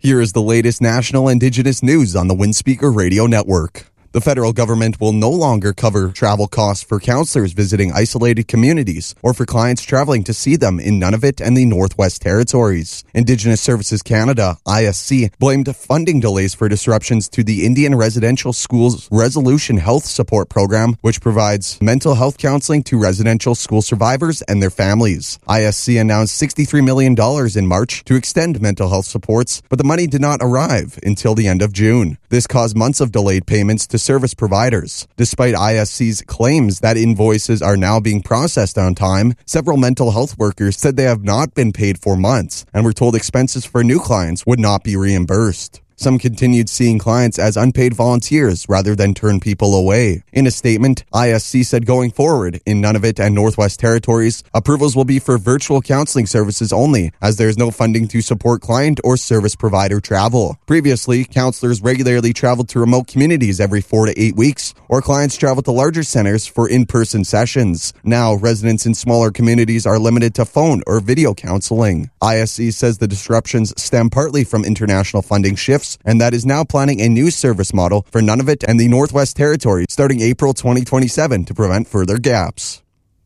Here is the latest national Indigenous news on the Windspeaker Radio Network. The federal government will no longer cover travel costs for counselors visiting isolated communities or for clients traveling to see them in Nunavut and the Northwest Territories. Indigenous Services Canada, ISC, blamed funding delays for disruptions to the Indian Residential Schools Resolution Health Support Program, which provides mental health counseling to residential school survivors and their families. ISC announced $63 million in March to extend mental health supports, but the money did not arrive until the end of June. This caused months of delayed payments to service providers. Despite ISC's claims that invoices are now being processed on time, several mental health workers said they have not been paid for months and were told expenses for new clients would not be reimbursed. Some continued seeing clients as unpaid volunteers rather than turn people away. In a statement, ISC said going forward, in Nunavut and Northwest Territories, approvals will be for virtual counseling services only, as there is no funding to support client or service provider travel. Previously, counselors regularly traveled to remote communities every 4 to 8 weeks, or clients traveled to larger centers for in-person sessions. Now, residents in smaller communities are limited to phone or video counseling. ISC says the disruptions stem partly from international funding shifts, and that is now planning a new service model for Nunavut and the Northwest Territories starting April 2027 to prevent further gaps.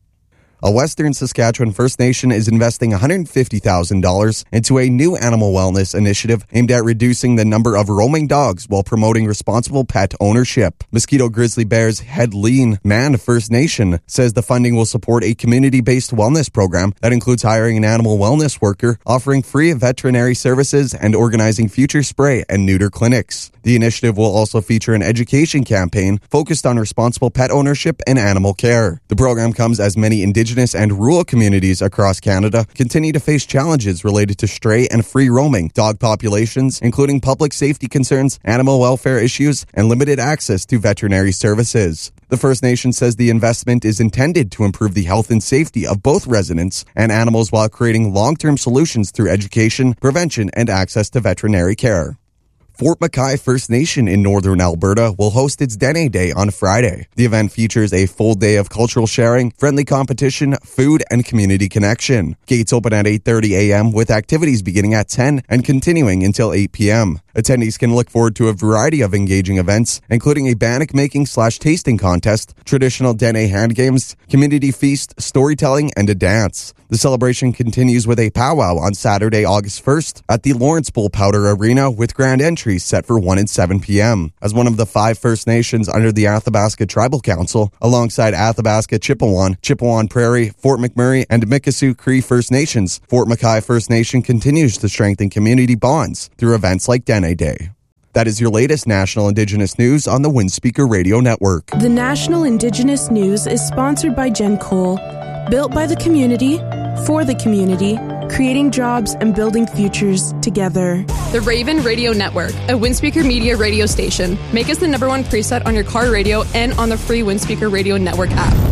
A Western Saskatchewan First Nation is investing $150,000 into a new animal wellness initiative aimed at reducing the number of roaming dogs while promoting responsible pet ownership. Mosquito Grizzly Bear's Head Lean Man First Nation says the funding will support a community-based wellness program that includes hiring an animal wellness worker, offering free veterinary services, and organizing future spray and neuter clinics. The initiative will also feature an education campaign focused on responsible pet ownership and animal care. The program comes as many Indigenous and rural communities across Canada continue to face challenges related to stray and free roaming dog populations, including public safety concerns, animal welfare issues, and limited access to veterinary services. The First Nation says the investment is intended to improve the health and safety of both residents and animals while creating long-term solutions through education, prevention, and access to veterinary care. Fort McKay First Nation in northern Alberta will host its Dene Day on Friday. The event features a full day of cultural sharing, friendly competition, food, and community connection. Gates open at 8:30 a.m. with activities beginning at 10 and continuing until 8 p.m. Attendees can look forward to a variety of engaging events, including a bannock making/tasting contest, traditional Dene hand games, community feast, storytelling, and a dance. The celebration continues with a powwow on Saturday, August 1st at the Lawrence Bull Powder Arena with grand entries set for 1 and 7 p.m. As one of the 5 First Nations under the Athabasca Tribal Council, alongside Athabasca Chipewyan, Chipewyan Prairie, Fort McMurray, and Mikisew Cree First Nations, Fort McKay First Nation continues to strengthen community bonds through events like Dene Day. That is your latest National Indigenous News on the Windspeaker Radio Network. The National Indigenous News is sponsored by Jen Cole. Built by the community, for the community, creating jobs and building futures together. The Raven Radio Network, a Windspeaker Media radio station. Make us the #1 preset on your car radio and on the free Windspeaker Radio Network app.